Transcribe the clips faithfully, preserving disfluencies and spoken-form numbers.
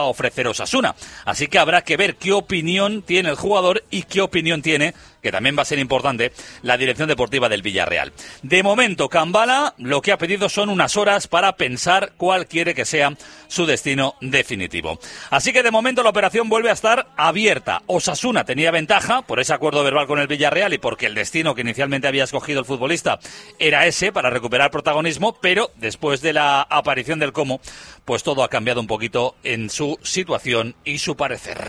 ofrecer Osasuna. Así que habrá que ver qué opinión tiene el jugador y qué opinión tiene, que también va a ser importante, la dirección deportiva del Villarreal. De momento, Cambala lo que ha pedido son unas horas para pensar cuál quiere que sea su destino definitivo. Así que de momento la operación vuelve a estar abierta. Osasuna tenía ventaja por ese acuerdo verbal con el Villarreal y porque el destino que inicialmente había escogido el futbolista era ese, para recuperar protagonismo, pero después de la aparición del Como, pues todo ha cambiado un poquito en su situación y su parecer.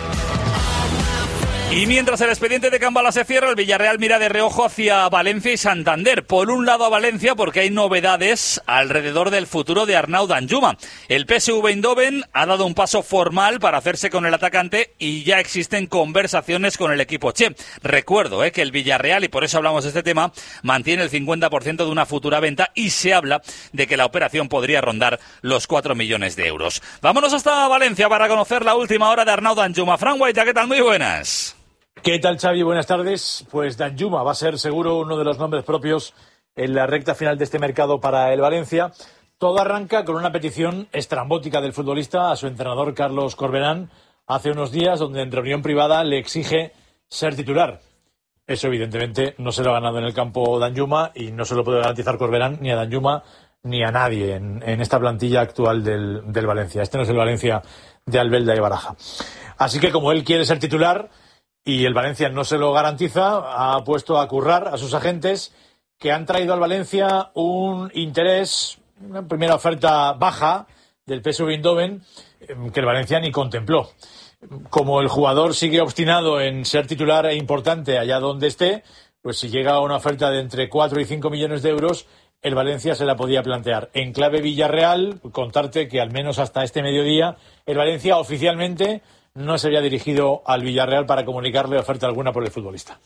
Y mientras el expediente de Cambala se cierra, el Villarreal mira de reojo hacia Valencia y Santander. Por un lado a Valencia, porque hay novedades alrededor del futuro de Arnau Danjuma. El P S V Eindhoven ha dado un paso formal para hacerse con el atacante y ya existen conversaciones con el equipo che. Recuerdo eh, que el Villarreal, y por eso hablamos de este tema, mantiene el cincuenta por ciento de una futura venta y se habla de que la operación podría rondar los cuatro millones de euros. Vámonos hasta Valencia para conocer la última hora de Arnau Danjuma. Fran Guaita, ¿qué tal? Muy buenas. ¿Qué tal, Xavi? Buenas tardes. Pues Danjuma va a ser seguro uno de los nombres propios en la recta final de este mercado para el Valencia. Todo arranca con una petición estrambótica del futbolista a su entrenador Carlos Corberán hace unos días, donde en reunión privada le exige ser titular. Eso evidentemente no se lo ha ganado en el campo Danjuma y no se lo puede garantizar Corberán ni a Danjuma ni a nadie en, en esta plantilla actual del, del Valencia. Este no es el Valencia de Albelda y Baraja. Así que como él quiere ser titular y el Valencia no se lo garantiza, ha puesto a currar a sus agentes que han traído al Valencia un interés, una primera oferta baja del P S V Eindhoven que el Valencia ni contempló. Como el jugador sigue obstinado en ser titular e importante allá donde esté, pues si llega a una oferta de entre cuatro y cinco millones de euros, el Valencia se la podía plantear. En clave Villarreal, contarte que al menos hasta este mediodía el Valencia oficialmente no se había dirigido al Villarreal para comunicarle oferta alguna por el futbolista.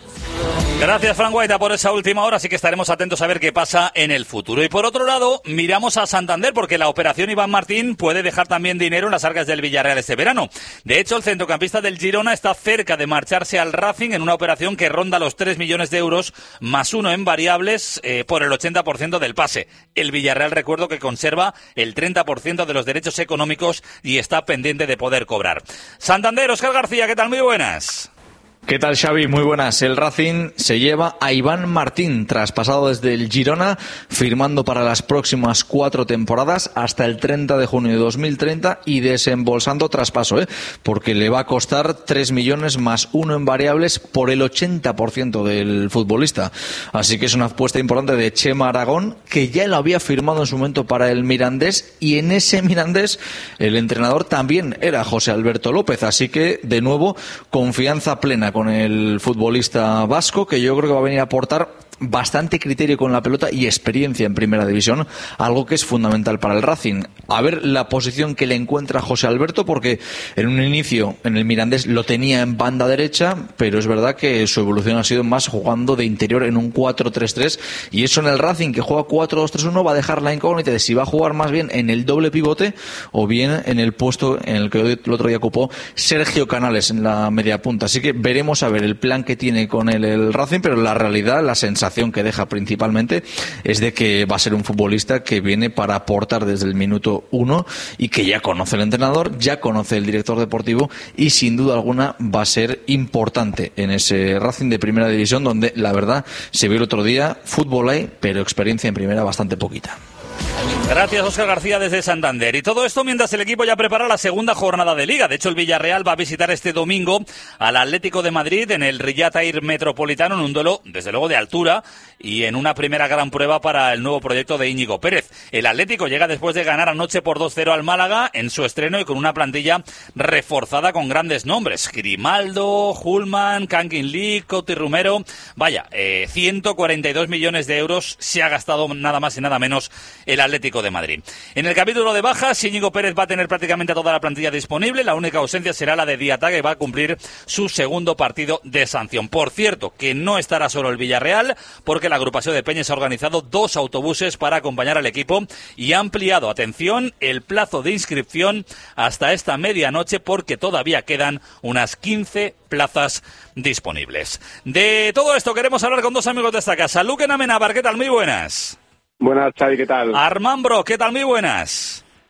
Gracias, Fran Guaita, por esa última hora. Así que estaremos atentos a ver qué pasa en el futuro. Y por otro lado, miramos a Santander, porque la operación Iván Martín puede dejar también dinero en las arcas del Villarreal este verano. De hecho, el centrocampista del Girona está cerca de marcharse al Racing en una operación que ronda los tres millones de euros, más uno en variables eh, por el ochenta por ciento del pase. El Villarreal, recuerdo que conserva el treinta por ciento de los derechos económicos y está pendiente de poder cobrar. Santander, Óscar García, ¿qué tal? Muy buenas. ¿Qué tal, Xavi? Muy buenas. El Racing se lleva a Iván Martín, traspasado desde el Girona, firmando para las próximas cuatro temporadas hasta el treinta de junio de dos mil treinta y desembolsando traspaso, ¿eh? porque le va a costar tres millones más uno en variables por el ochenta por ciento del futbolista. Así que es una apuesta importante de Chema Aragón, que ya lo había firmado en su momento para el Mirandés, y en ese Mirandés el entrenador también era José Alberto López. Así que, de nuevo, confianza plena con el futbolista vasco, que yo creo que va a venir a aportar bastante criterio con la pelota y experiencia en primera división, algo que es fundamental para el Racing. A ver la posición que le encuentra José Alberto, porque en un inicio en el Mirandés lo tenía en banda derecha, pero es verdad que su evolución ha sido más jugando de interior en un cuatro tres tres, y eso en el Racing, que juega cuatro dos tres uno, va a dejar la incógnita de si va a jugar más bien en el doble pivote o bien en el puesto en el que el otro día ocupó Sergio Canales en la media punta. Así que veremos a ver el plan que tiene con él el Racing, pero la realidad, la sensación que deja principalmente es de que va a ser un futbolista que viene para aportar desde el minuto uno y que ya conoce el entrenador, ya conoce el director deportivo y sin duda alguna va a ser importante en ese Racing de primera división, donde la verdad se vio el otro día, fútbol hay, pero experiencia en primera bastante poquita. Gracias, Óscar García, desde Santander. Y todo esto mientras el equipo ya prepara la segunda jornada de Liga. De hecho, el Villarreal va a visitar este domingo al Atlético de Madrid en el Riyad Air Metropolitano, en un duelo, desde luego, de altura y en una primera gran prueba para el nuevo proyecto de Íñigo Pérez. El Atlético llega después de ganar anoche por dos cero al Málaga en su estreno y con una plantilla reforzada con grandes nombres. Grimaldo, Hulman, Kangin Lee, Coti Romero. Vaya, eh, ciento cuarenta y dos millones de euros se ha gastado nada más y nada menos el Atlético de Madrid. En el capítulo de bajas, Íñigo Pérez va a tener prácticamente toda la plantilla disponible. La única ausencia será la de Diata, que va a cumplir su segundo partido de sanción. Por cierto, que no estará solo el Villarreal, porque la agrupación de Peñas ha organizado dos autobuses para acompañar al equipo y ha ampliado, atención, el plazo de inscripción hasta esta medianoche, porque todavía quedan unas quince plazas disponibles. De todo esto queremos hablar con dos amigos de esta casa. Luquen Amenábar, ¿qué tal? Muy buenas. Buenas, Xavi, ¿qué tal? Armand Broch, ¿qué tal? Muy buenas.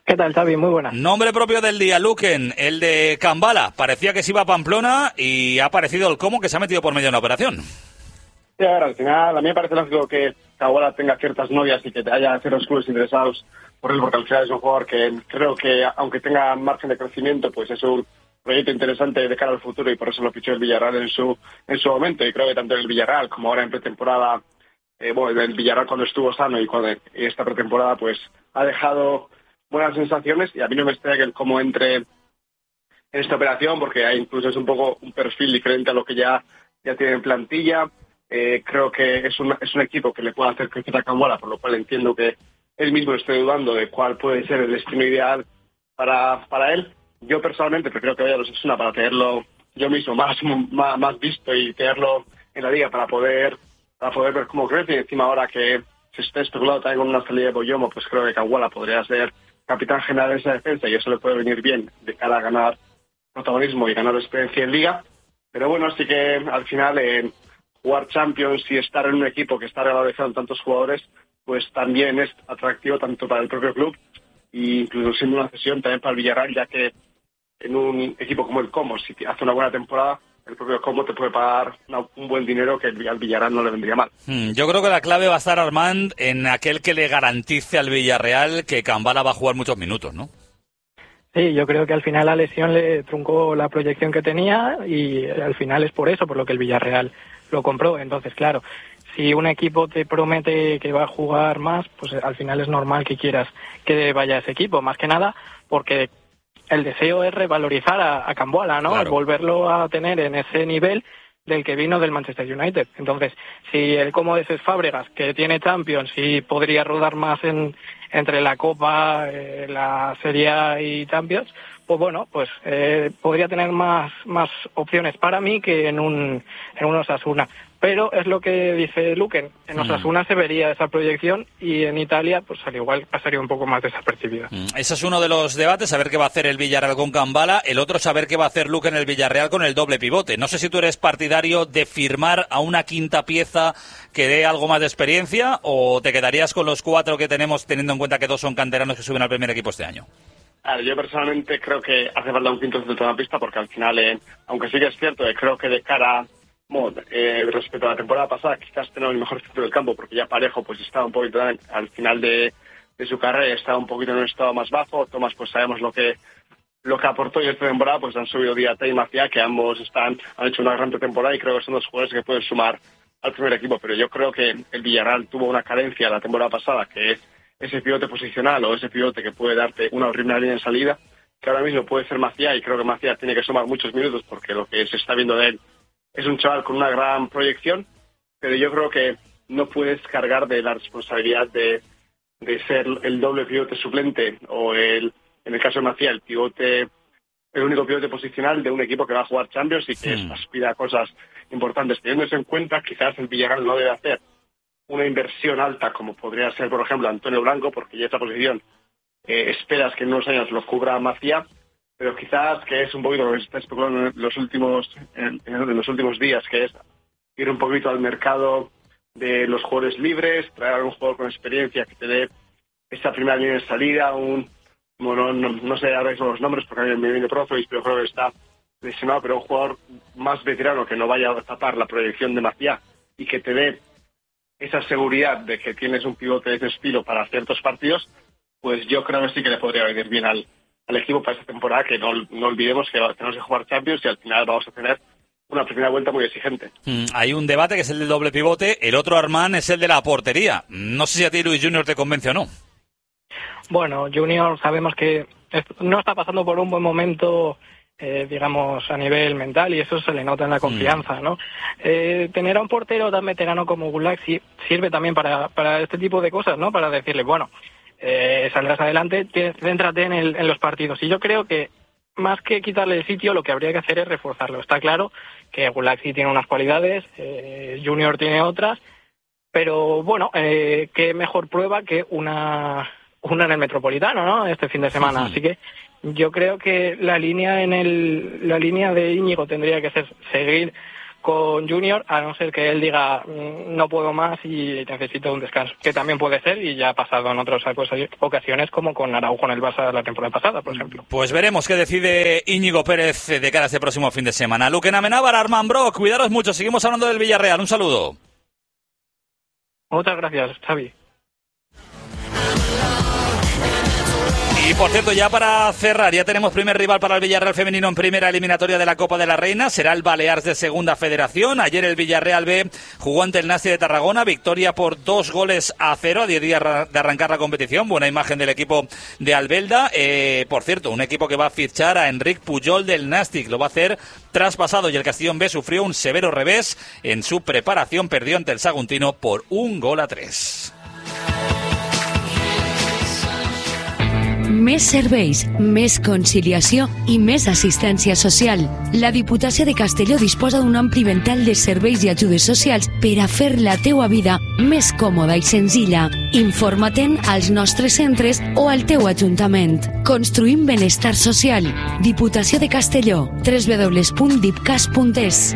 ¿Qué tal, Xavi? Muy buena. Nombre propio del día, Luquen, el de Cambala. Parecía que se iba a Pamplona y ha aparecido el Como, que se ha metido por medio de una operación. Sí, a ver, al final a mí me parece lógico que Cambala tenga ciertas novias y que haya ciertos clubes interesados por él, porque al final es un jugador que creo que, aunque tenga margen de crecimiento, pues es un proyecto interesante de cara al futuro y por eso lo fichó el Villarreal en su en su momento. Y creo que tanto en el Villarreal como ahora en pretemporada, eh, bueno, el Villarreal cuando estuvo sano y cuando esta pretemporada, pues ha dejado buenas sensaciones, y a mí no me extraña que el Como entre en esta operación, porque hay incluso es un poco un perfil diferente a lo que ya, ya tiene en plantilla. Eh, creo que es un, es un equipo que le puede hacer crecer a Cambala, por lo cual entiendo que él mismo esté dudando de cuál puede ser el destino ideal para, para él. Yo personalmente prefiero que vaya a los Osasuna para tenerlo yo mismo más, más, más visto y tenerlo en la liga para poder, para poder ver cómo crece. Y encima ahora que se está especulado también con una salida de Boyomo, pues creo que Cambala podría ser capitán general de esa defensa y eso le puede venir bien de cara a ganar protagonismo y ganar experiencia en liga. Pero bueno, sí que al final eh, jugar Champions y estar en un equipo que está revalorizado en tantos jugadores, pues también es atractivo tanto para el propio club e incluso siendo una cesión también para el Villarreal, ya que en un equipo como el Como, si hace una buena temporada, el propio Como te puede pagar una, un buen dinero que al Villarreal no le vendría mal. Hmm, yo creo que la clave va a estar, Armand, en aquel que le garantice al Villarreal que Cambala va a jugar muchos minutos, ¿no? Sí, yo creo que al final la lesión le truncó la proyección que tenía y al final es por eso, por lo que el Villarreal lo compró. Entonces, claro, si un equipo te promete que va a jugar más, pues al final es normal que quieras que vaya ese equipo, más que nada porque el deseo es revalorizar a, a Cambala, ¿no? Claro. Volverlo a tener en ese nivel del que vino del Manchester United. Entonces, si el Como de Cés Fábregas, que tiene Champions y podría rodar más en entre la Copa, eh, la Serie A y Champions, pues bueno, pues eh, podría tener más más opciones para mí que en un en un Osasuna. Pero es lo que dice Luquen, en Osasuna mm. se vería esa proyección y en Italia, pues al igual pasaría un poco más desapercibida. Mm. Ese es uno de los debates, saber qué va a hacer el Villarreal con Cambala, el otro saber qué va a hacer Luquen en el Villarreal con el doble pivote. No sé si tú eres partidario de firmar a una quinta pieza que dé algo más de experiencia o te quedarías con los cuatro que tenemos, teniendo en cuenta que dos son canteranos que suben al primer equipo este año. A ver, yo personalmente creo que hace falta un quinto centrocampista porque al final, eh, aunque sí que es cierto, eh, creo que de cara bueno, eh, respecto a la temporada pasada quizás tenemos el mejor centro del campo porque ya Parejo pues estaba un poquito al final de, de su carrera, estaba un poquito en un estado más bajo. Tomás pues sabemos lo que lo que aportó y esta temporada pues han subido Diaté y Maciá, que ambos están han hecho una gran temporada y creo que son dos jugadores que pueden sumar al primer equipo. Pero yo creo que el Villarreal tuvo una carencia la temporada pasada, que es ese pivote posicional o ese pivote que puede darte una horrible línea en salida, que ahora mismo puede ser Maciá, y creo que Maciá tiene que sumar muchos minutos porque lo que se está viendo de él es un chaval con una gran proyección, pero yo creo que no puedes cargar de la responsabilidad de, de ser el doble pivote suplente o el, en el caso de Maciá, el pivote, el único pivote posicional de un equipo que va a jugar Champions y que sí. aspira a cosas importantes. Teniendo eso en cuenta, quizás el Villarreal no debe hacer una inversión alta como podría ser, por ejemplo, Antonio Blanco, porque ya esta posición eh, esperas que en unos años lo cubra Maciá, pero quizás, que es un poquito lo que se está especulando en los últimos en, en los últimos días, que es ir un poquito al mercado de los jugadores libres, traer a un jugador con experiencia que te dé esa primera línea de salida, un bueno, no, no sé ahora mismo los nombres porque a mí me viene Brozovic, pero creo que está lesionado, pero un jugador más veterano que no vaya a tapar la proyección de Maciá y que te dé esa seguridad de que tienes un pivote de ese estilo para ciertos partidos, pues yo creo que sí que le podría venir bien al al equipo para esta temporada, que no, no olvidemos que tenemos que jugar Champions y al final vamos a tener una primera vuelta muy exigente. Mm, hay un debate que es el del doble pivote, el otro, Armand, es el de la portería. No sé si a ti Luis Junior te convence o no. Bueno, Junior sabemos que no está pasando por un buen momento, eh, digamos, a nivel mental, y eso se le nota en la confianza, ¿no? Eh, tener a un portero tan veterano como Gulak sí, sirve también para, para este tipo de cosas, ¿no? Para decirle, bueno, Eh, saldrás adelante, céntrate en, el, en los partidos. Y yo creo que más que quitarle el sitio, lo que habría que hacer es reforzarlo. Está claro que Gulak sí tiene unas cualidades, eh, Junior tiene otras, pero bueno, eh, qué mejor prueba que una, una en el Metropolitano, ¿no? Este fin de semana. Sí, sí. Así que yo creo que la línea en el la línea de Íñigo tendría que ser seguir con Junior, a no ser que él diga no puedo más y necesito un descanso, que también puede ser y ya ha pasado en otras ocasiones, como con Araujo en el Barça la temporada pasada, por ejemplo. Pues veremos qué decide Íñigo Pérez de cara a este próximo fin de semana. Luquen Amenábar, Armand Brock, cuidaros mucho, seguimos hablando del Villarreal, un saludo. Muchas gracias, Xavi. Y por cierto, ya para cerrar, ya tenemos primer rival para el Villarreal femenino en primera eliminatoria de la Copa de la Reina. Será el Balears de Segunda Federación. Ayer el Villarreal B jugó ante el Nasti de Tarragona. Victoria por dos goles a cero a diez días de arrancar la competición. Buena imagen del equipo de Albelda. Eh, por cierto, un equipo que va a fichar a Enric Pujol del Nàstic. Lo va a hacer traspasado y el Castellón B sufrió un severo revés en su preparación. Perdió ante el Saguntino por un gol a tres. Més serveis, més conciliació i més assistència social. La Diputació de Castelló disposa d'un ampli ventall de serveis i ajudes socials per a fer la teua vida més còmoda i senzilla. Informa-te'n als nostres centres o al teu ajuntament. Construïm benestar social. Diputació de Castelló. doble u doble u doble u punt dipcas punt es.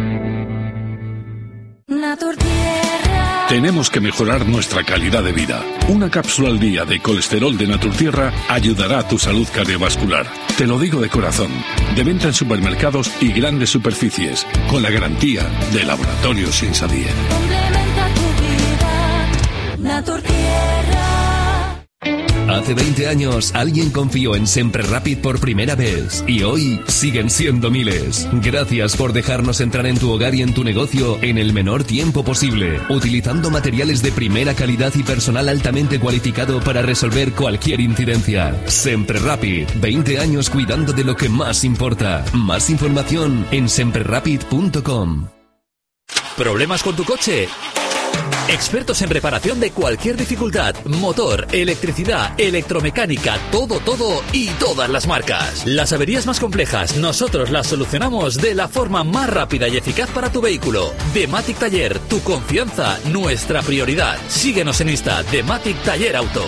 Tenemos que mejorar nuestra calidad de vida. Una cápsula al día de colesterol de Naturtierra ayudará a tu salud cardiovascular. Te lo digo de corazón. De venta en supermercados y grandes superficies, con la garantía de Laboratorios Insadier. Complementa tu vida, Naturtierra. Hace veinte años alguien confió en Sempre Rapid por primera vez y hoy siguen siendo miles. Gracias por dejarnos entrar en tu hogar y en tu negocio en el menor tiempo posible, utilizando materiales de primera calidad y personal altamente cualificado para resolver cualquier incidencia. Sempre Rapid, veinte años cuidando de lo que más importa. Más información en sempre rapid punto com. ¿Problemas con tu coche? Expertos en reparación de cualquier dificultad, motor, electricidad, electromecánica, todo, todo y todas las marcas. Las averías más complejas, nosotros las solucionamos de la forma más rápida y eficaz para tu vehículo. Dematic Taller, tu confianza, nuestra prioridad. Síguenos en Insta, Dematic Taller Auto.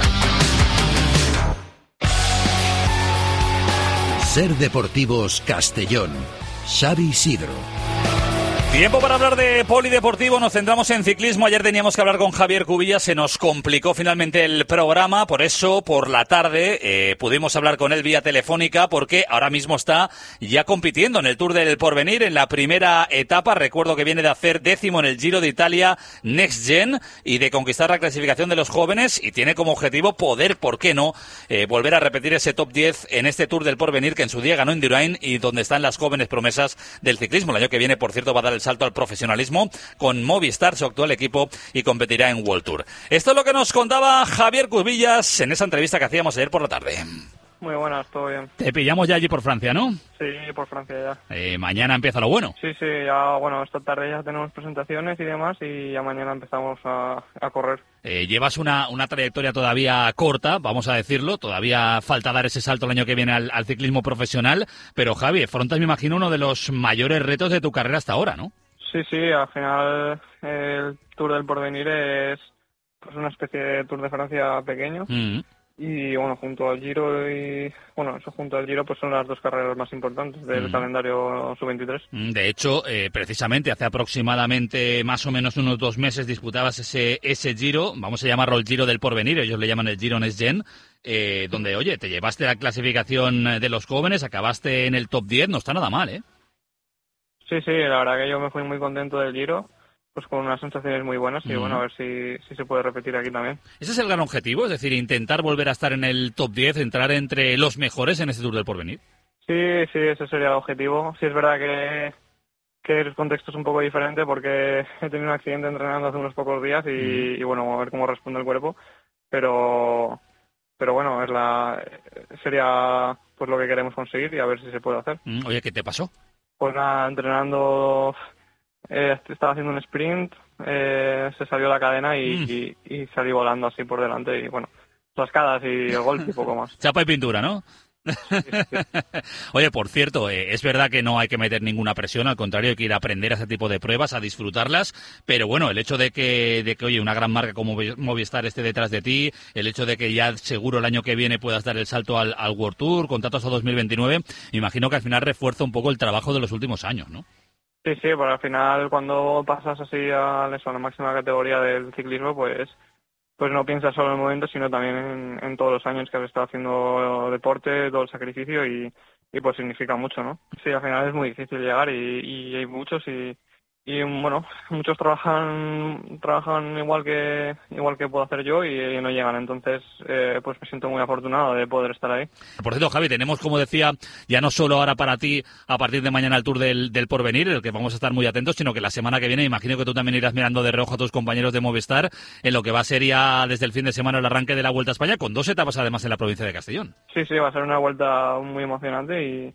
Ser Deportivos Castellón. Xavi Sidro. Tiempo para hablar de polideportivo, nos centramos en ciclismo. Ayer teníamos que hablar con Javier Cubillas, se nos complicó finalmente el programa, por eso por la tarde eh, pudimos hablar con él vía telefónica, porque ahora mismo está ya compitiendo en el Tour del Porvenir, en la primera etapa. Recuerdo que viene de hacer décimo en el Giro de Italia Next Gen y de conquistar la clasificación de los jóvenes, y tiene como objetivo poder, ¿por qué no?, eh, volver a repetir ese top diez en este Tour del Porvenir que en su día ganó Indurain y donde están las jóvenes promesas del ciclismo. El año que viene, por cierto, va a dar el salto al profesionalismo con Movistar, su actual equipo, y competirá en World Tour. Esto es lo que nos contaba Javier Cubillas en esa entrevista que hacíamos ayer por la tarde. Muy buenas, todo bien. Te pillamos ya allí por Francia, ¿no? Sí, por Francia ya. Eh, mañana empieza lo bueno. Sí, sí, ya, bueno, esta tarde ya tenemos presentaciones y demás y ya mañana empezamos a, a correr. Eh, llevas una, una trayectoria todavía corta, vamos a decirlo, todavía falta dar ese salto el año que viene al, al ciclismo profesional, pero Javi, afrontas, me imagino, uno de los mayores retos de tu carrera hasta ahora, ¿no? Sí, sí, al final el Tour del Porvenir es pues una especie de Tour de Francia pequeño. Mm. Y bueno, junto al Giro y bueno, eso junto al Giro pues son las dos carreras más importantes del mm. calendario sub veintitrés. De hecho, eh, precisamente hace aproximadamente más o menos unos dos meses disputabas ese ese Giro, vamos a llamarlo el Giro del Porvenir, ellos le llaman el Giro Next Gen, eh, donde, oye, te llevaste la clasificación de los jóvenes, acabaste en el top diez, no está nada mal, ¿eh? Sí, sí, la verdad que yo me fui muy contento del Giro, pues con unas sensaciones muy buenas y mm. bueno, a ver si, si se puede repetir aquí también. ¿Ese es el gran objetivo? Es decir, intentar volver a estar en el top diez, entrar entre los mejores en este Tour del Porvenir. Sí, sí, ese sería el objetivo. Sí, es verdad que, que el contexto es un poco diferente porque he tenido un accidente entrenando hace unos pocos días y, mm. y bueno, a ver cómo responde el cuerpo, pero pero bueno, es la sería pues lo que queremos conseguir y a ver si se puede hacer. Mm. Oye, ¿qué te pasó? Pues nada, entrenando, eh, estaba haciendo un sprint, eh, se salió la cadena y, mm. y, y salí volando así por delante y bueno, rascadas y el golpe y poco más. Chapa y pintura, ¿no? Sí, sí. Oye, por cierto, eh, es verdad que no hay que meter ninguna presión, al contrario, hay que ir a aprender a este tipo de pruebas, a disfrutarlas, pero bueno, el hecho de que, de que oye, una gran marca como Movistar esté detrás de ti, el hecho de que ya seguro el año que viene puedas dar el salto al, al World Tour, contratos a dos mil veintinueve, me imagino que al final refuerza un poco el trabajo de los últimos años, ¿no? Sí, Sí, sí, porque al final cuando pasas así a, eso, a la máxima categoría del ciclismo, pues pues no piensas solo en el momento, sino también en, en todos los años que has estado haciendo deporte, todo el sacrificio y, y pues significa mucho, ¿no? Sí, al final es muy difícil llegar y, y hay muchos y, y bueno, muchos trabajan trabajan igual que igual que puedo hacer yo y, y no llegan, entonces eh, pues me siento muy afortunado de poder estar ahí. Por cierto, Javi, tenemos, como decía, ya no solo ahora para ti a partir de mañana el Tour del, del Porvenir, el que vamos a estar muy atentos, sino que la semana que viene imagino que tú también irás mirando de reojo a tus compañeros de Movistar en lo que va a ser ya desde el fin de semana el arranque de la Vuelta a España, con dos etapas además en la provincia de Castellón. Sí, sí, va a ser una vuelta muy emocionante y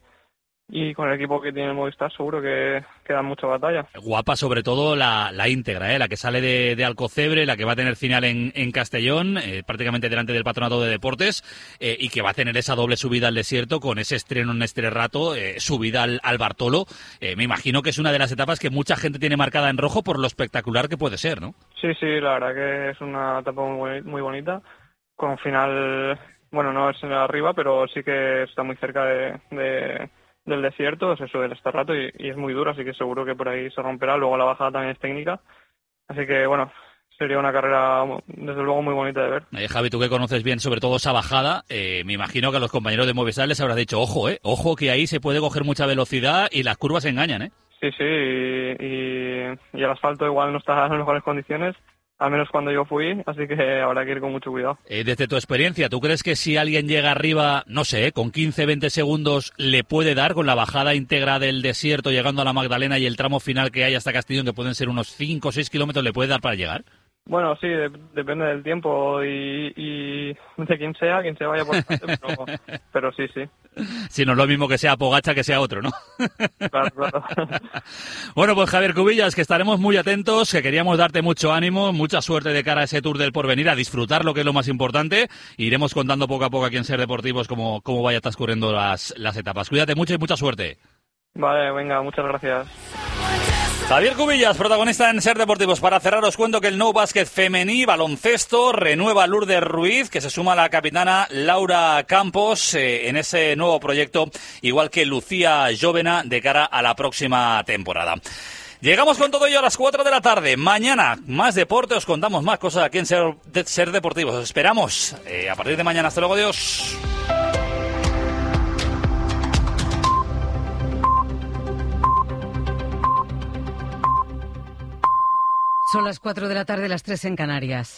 Y con el equipo que tiene el Movistar seguro que, que da mucha batalla. Guapa sobre todo la, la íntegra, ¿eh? La que sale de, de Alcocebre, la que va a tener final en, en Castellón, eh, prácticamente delante del Patronato de Deportes, eh, y que va a tener esa doble subida al desierto con ese estreno en este rato, eh, subida al, al Bartolo. Eh, me imagino que es una de las etapas que mucha gente tiene marcada en rojo por lo espectacular que puede ser, ¿no? Sí, sí, la verdad que es una etapa muy, muy bonita, con final, bueno, no es arriba, pero sí que está muy cerca de... de del desierto, es eso del este rato y, y es muy duro, así que seguro que por ahí se romperá. Luego la bajada también es técnica, así que bueno, sería una carrera desde luego muy bonita de ver. Eh, Javi, tú que conoces bien sobre todo esa bajada, eh, me imagino que a los compañeros de Movistar les habrás dicho, ojo, eh, ojo que ahí se puede coger mucha velocidad y las curvas engañan, ¿eh? Sí, sí, y, y, y el asfalto igual no está en las mejores condiciones, al menos cuando yo fui, así que habrá que ir con mucho cuidado. Eh, desde tu experiencia, ¿tú crees que si alguien llega arriba, no sé, con quince, veinte segundos, le puede dar con la bajada íntegra del desierto llegando a la Magdalena y el tramo final que hay hasta Castellón, que pueden ser unos cinco o seis kilómetros, le puede dar para llegar? Bueno, sí, de, depende del tiempo y, y de quién sea, quién se vaya por delante, pero, pero sí, sí. Si no es lo mismo que sea Pogačar que sea otro, ¿no? Claro, claro. Bueno, pues Javier Cubillas, que estaremos muy atentos, que queríamos darte mucho ánimo, mucha suerte de cara a ese Tour del Porvenir, a disfrutar lo que es lo más importante. Iremos contando poco a poco aquí en Ser Deportivos cómo, cómo vaya transcurriendo las, las etapas. Cuídate mucho y mucha suerte. Vale, venga, muchas gracias. Javier Cubillas, protagonista en Ser Deportivos. Para cerrar os cuento que el Nou Básquet femení, baloncesto, renueva Lourdes Ruiz, que se suma a la capitana Laura Campos eh, en ese nuevo proyecto, igual que Lucía Llovena de cara a la próxima temporada. Llegamos con todo ello a las cuatro de la tarde. Mañana, más deporte, os contamos más cosas aquí en Ser, de Ser Deportivos. Os esperamos eh, a partir de mañana. Hasta luego, adiós. Son las cuatro de la tarde, las tres en Canarias.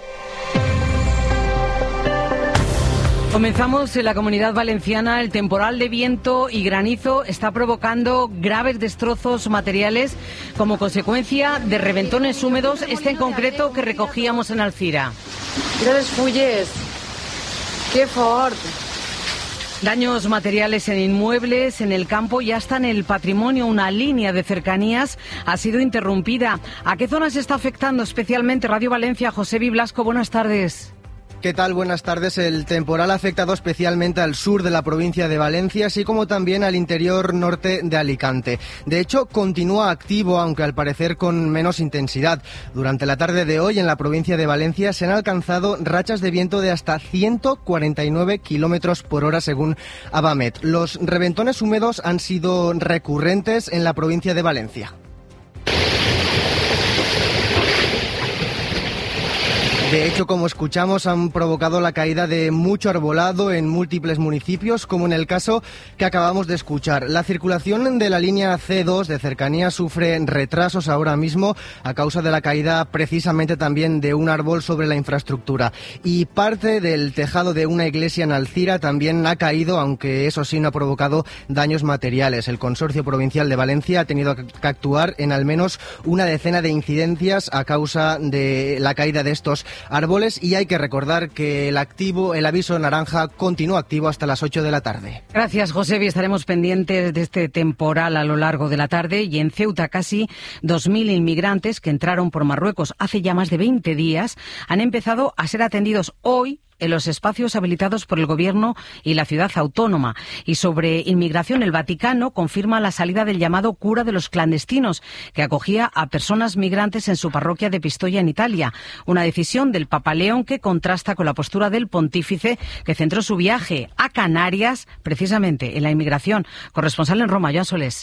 Comenzamos en la Comunidad Valenciana. El temporal de viento y granizo está provocando graves destrozos materiales como consecuencia de reventones húmedos, este en concreto que recogíamos en Alcira. Mira les fulles, qué fort. Daños materiales en inmuebles, en el campo y hasta en el patrimonio. Una línea de cercanías ha sido interrumpida. ¿A qué zonas está afectando especialmente Radio Valencia? José Blasco, buenas tardes. ¿Qué tal? Buenas tardes. El temporal ha afectado especialmente al sur de la provincia de Valencia, así como también al interior norte de Alicante. De hecho, continúa activo, aunque al parecer con menos intensidad. Durante la tarde de hoy, en la provincia de Valencia, se han alcanzado rachas de viento de hasta ciento cuarenta y nueve kilómetros por hora, según Abamet. Los reventones húmedos han sido recurrentes en la provincia de Valencia. De hecho, como escuchamos, han provocado la caída de mucho arbolado en múltiples municipios, como en el caso que acabamos de escuchar. La circulación de la línea ce dos de cercanía sufre retrasos ahora mismo a causa de la caída precisamente también de un árbol sobre la infraestructura. Y parte del tejado de una iglesia en Alcira también ha caído, aunque eso sí no ha provocado daños materiales. El Consorcio Provincial de Valencia ha tenido que actuar en al menos una decena de incidencias a causa de la caída de estos árboles, y hay que recordar que el activo, el aviso naranja continúa activo hasta las ocho de la tarde. Gracias, Josebi. Estaremos pendientes de este temporal a lo largo de la tarde. Y en Ceuta, casi dos mil inmigrantes que entraron por Marruecos hace ya más de veinte días han empezado a ser atendidos hoy en los espacios habilitados por el Gobierno y la ciudad autónoma. Y sobre inmigración, el Vaticano confirma la salida del llamado cura de los clandestinos, que acogía a personas migrantes en su parroquia de Pistoia, en Italia. Una decisión del Papa León que contrasta con la postura del pontífice, que centró su viaje a Canarias precisamente en la inmigración. Corresponsal en Roma, Joan Solés.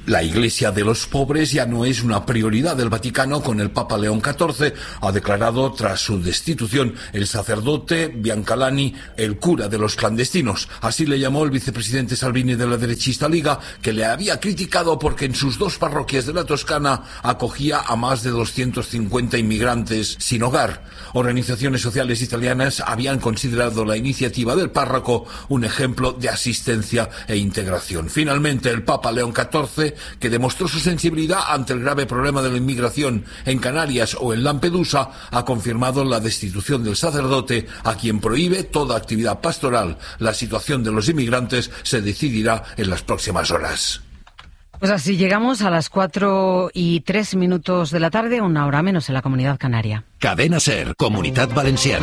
La Iglesia de los pobres ya no es una prioridad del Vaticano con el Papa León catorce, ha declarado tras su destitución el sacerdote Biancalani, el cura de los clandestinos. Así le llamó el vicepresidente Salvini de la derechista Liga, que le había criticado porque en sus dos parroquias de la Toscana acogía a más de doscientos cincuenta inmigrantes sin hogar. Organizaciones sociales italianas habían considerado la iniciativa del párroco un ejemplo de asistencia e integración. Finalmente, el Papa León catorce, que demostró su sensibilidad ante el grave problema de la inmigración en Canarias o en Lampedusa, ha confirmado la destitución del sacerdote, a quien prohíbe toda actividad pastoral. La situación de los inmigrantes se decidirá en las próximas horas. Pues así llegamos a las cuatro y tres minutos de la tarde, una hora menos en la Comunidad Canaria. Cadena SER, Comunidad Valenciana.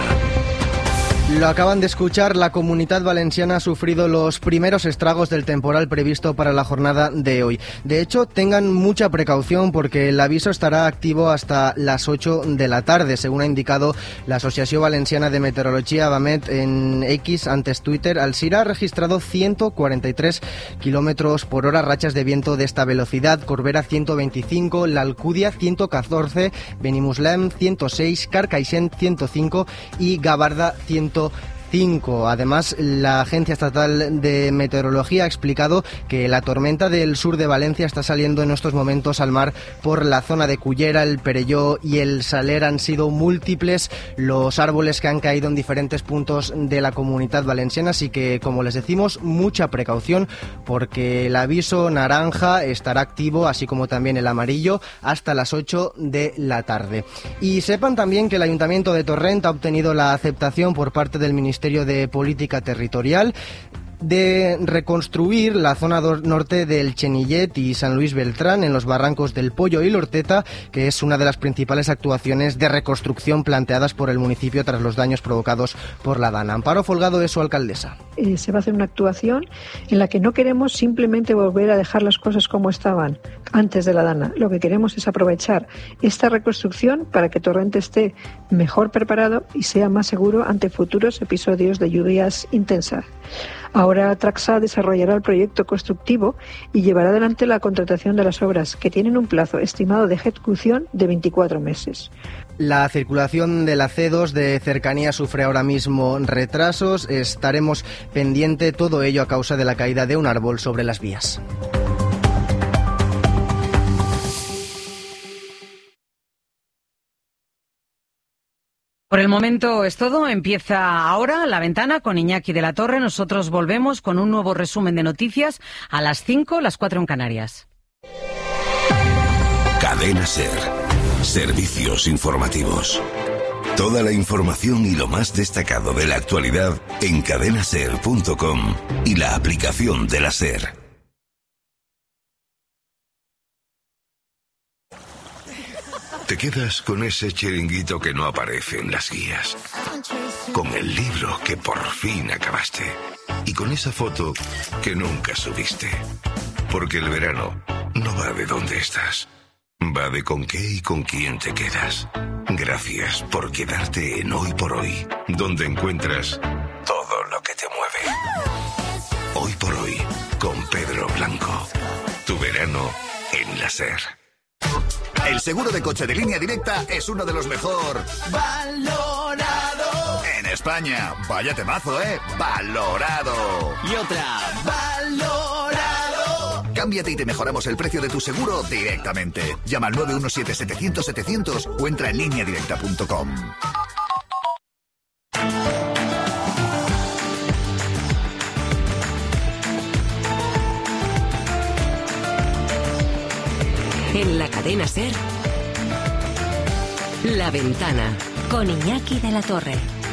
Lo acaban de escuchar, la Comunidad Valenciana ha sufrido los primeros estragos del temporal previsto para la jornada de hoy. De hecho, tengan mucha precaución porque el aviso estará activo hasta las ocho de la tarde, según ha indicado la Asociación Valenciana de Meteorología, Vamet, en X, antes Twitter. Alzira ha registrado ciento cuarenta y tres kilómetros por hora, rachas de viento de esta velocidad, Corbera ciento veinticinco, La Alcudia ciento catorce, Benimuslem ciento seis, Carcaixent ciento cinco y Gabarda ciento cinco. Además, la Agencia Estatal de Meteorología ha explicado que la tormenta del sur de Valencia está saliendo en estos momentos al mar por la zona de Cullera, el Perelló y el Saler. Han sido múltiples los árboles que han caído en diferentes puntos de la Comunidad Valenciana, así que, como les decimos, mucha precaución porque el aviso naranja estará activo, así como también el amarillo, hasta las ocho de la tarde. Y sepan también que el Ayuntamiento de Torrent ha obtenido la aceptación por parte del Ministerio de Política Territorial de reconstruir la zona norte del Chenillet y San Luis Beltrán en los barrancos del Pollo y Lorteta, que es una de las principales actuaciones de reconstrucción planteadas por el municipio tras los daños provocados por la Dana. Amparo Folgado es su alcaldesa. Eh, se va a hacer una actuación en la que no queremos simplemente volver a dejar las cosas como estaban antes de la Dana. Lo que queremos es aprovechar esta reconstrucción para que Torrent esté mejor preparado y sea más seguro ante futuros episodios de lluvias intensas. Ahora Traxa desarrollará el proyecto constructivo y llevará adelante la contratación de las obras, que tienen un plazo estimado de ejecución de veinticuatro meses. La circulación de la C dos de cercanía sufre ahora mismo retrasos. Estaremos pendiente, todo ello a causa de la caída de un árbol sobre las vías. Por el momento es todo. Empieza ahora La Ventana con Iñaki de la Torre. Nosotros volvemos con un nuevo resumen de noticias a las cinco, las cuatro en Canarias. Cadena SER. Servicios informativos. Toda la información y lo más destacado de la actualidad en cadena ser punto com y la aplicación de la SER. Te quedas con ese chiringuito que no aparece en las guías, con el libro que por fin acabaste y con esa foto que nunca subiste. Porque el verano no va de dónde estás, va de con qué y con quién te quedas. Gracias por quedarte en Hoy por Hoy, donde encuentras todo lo que te mueve. Hoy por Hoy, con Pedro Blanco. Tu verano en la SER. El seguro de coche de Línea Directa es uno de los mejor valorado en España. Vaya temazo, ¿eh? Valorado. Y otra. Valorado. Cámbiate y te mejoramos el precio de tu seguro directamente. Llama al nueve uno siete, setecientos, setecientos o entra en línea directa punto com. En la cadena SER, La Ventana, con Iñaki de la Torre.